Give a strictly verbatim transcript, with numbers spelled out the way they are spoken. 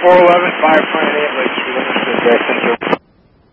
four eleven, five point eight, Lake Street, understood, guys, thank you.